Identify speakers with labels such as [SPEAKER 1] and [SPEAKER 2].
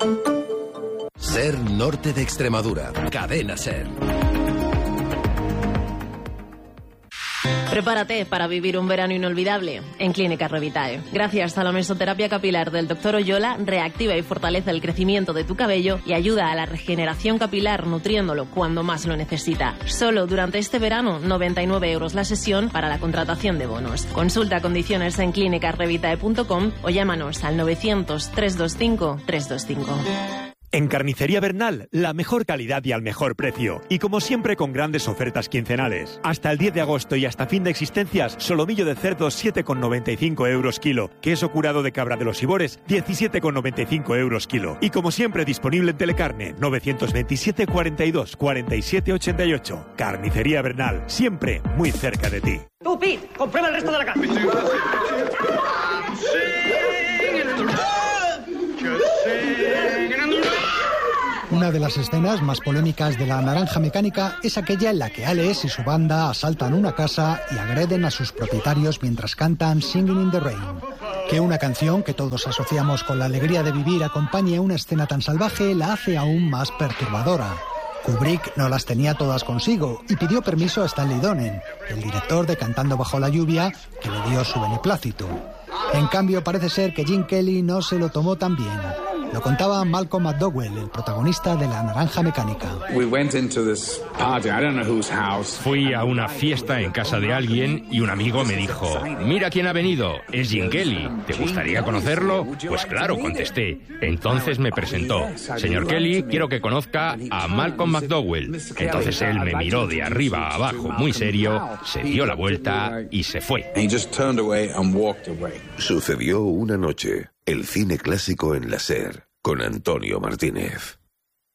[SPEAKER 1] SER Norte de Extremadura. Cadena SER.
[SPEAKER 2] Prepárate para vivir un verano inolvidable en Clínica Revitae. Gracias a la mesoterapia capilar del Dr. Oyola, reactiva y fortalece el crecimiento de tu cabello y ayuda a la regeneración capilar nutriéndolo cuando más lo necesita. Solo durante este verano, 99 € la sesión para la contratación de bonos. Consulta condiciones en clinicarevitae.com o llámanos al 900 325 325.
[SPEAKER 3] En Carnicería Bernal, la mejor calidad y al mejor precio. Y como siempre con grandes ofertas quincenales. Hasta el 10 de agosto y hasta fin de existencias, solomillo de cerdo 7,95 € kilo. Queso curado de cabra de los Ibores 17,95 € kilo. Y como siempre disponible en Telecarne 927 42 47 88. Carnicería Bernal, siempre muy cerca de ti.
[SPEAKER 4] Tú, Pete, comprueba el resto de la carne.
[SPEAKER 5] Una de las escenas más polémicas de La Naranja Mecánica es aquella en la que Alex y su banda asaltan una casa y agreden a sus propietarios mientras cantan Singing in the Rain. Que una canción que todos asociamos con la alegría de vivir acompañe a una escena tan salvaje la hace aún más perturbadora. Kubrick no las tenía todas consigo y pidió permiso a Stanley Donen, el director de Cantando bajo la lluvia, que le dio su beneplácito. En cambio, parece ser que Gene Kelly no se lo tomó tan bien. Lo contaba Malcolm McDowell, el protagonista de La Naranja Mecánica.
[SPEAKER 6] Fui a una fiesta en casa de alguien y un amigo me dijo: mira quién ha venido, es Gene Kelly, ¿te gustaría conocerlo? Pues claro, contesté. Entonces me presentó: señor Kelly, quiero que conozca a Malcolm McDowell. Entonces él me miró de arriba a abajo muy serio, se dio la vuelta y se fue.
[SPEAKER 1] Sucedió una noche. El cine clásico en la SER, con Antonio Martínez.